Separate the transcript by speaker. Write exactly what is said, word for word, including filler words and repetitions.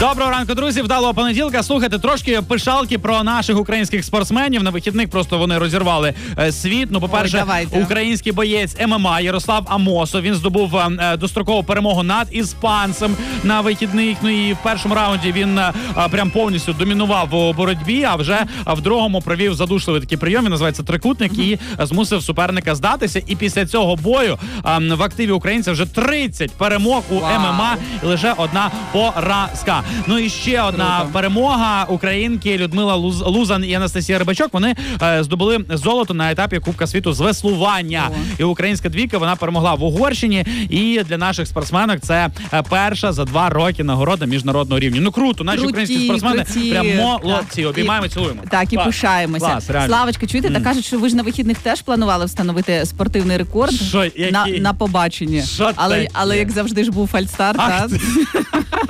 Speaker 1: Доброго ранку, друзі. Вдалого понеділка. Слухайте, трошки пишалки про наших українських спортсменів. На вихідних просто вони розірвали е, світ. Ну, по-перше,
Speaker 2: Ой,
Speaker 1: український боєць ем ем а Ярослав Амосов. Він здобув е, дострокову перемогу над іспанцем на вихідних. Ну і в першому раунді він е, прям повністю домінував у боротьбі, а вже в другому провів задушливий такий прийом, він називається трикутник, і змусив суперника здатися. І після цього бою е, в активі українця вже тридцять перемог у
Speaker 2: Вау.
Speaker 1: ем ем а і лише одна поразка. Ну і ще одна
Speaker 2: Круто.
Speaker 1: перемога. Українки Людмила Луз... Лузан і Анастасія Рибачок, вони е, здобули золото на етапі Кубка світу з веслування.
Speaker 2: О.
Speaker 1: І українська двійка, вона перемогла в Угорщині. І для наших спортсменок це е, перша за два роки нагорода міжнародного рівня. Ну круто, наші
Speaker 2: Круті,
Speaker 1: українські спортсмени
Speaker 2: круті.
Speaker 1: прям молодці.
Speaker 2: Так.
Speaker 1: Обіймаємо,
Speaker 2: І-
Speaker 1: цілуємо.
Speaker 2: Так, і
Speaker 1: Клас.
Speaker 2: пишаємося.
Speaker 1: Клас, реально.
Speaker 2: Славочка, чуєте,
Speaker 1: Мгм.
Speaker 2: та кажуть, що ви ж на вихідних теж планували встановити спортивний рекорд
Speaker 1: Що, який?
Speaker 2: на, на побаченні.
Speaker 1: Що
Speaker 2: Але,
Speaker 1: таке?
Speaker 2: але як завжди ж був фальстарт,
Speaker 1: Ах
Speaker 2: так?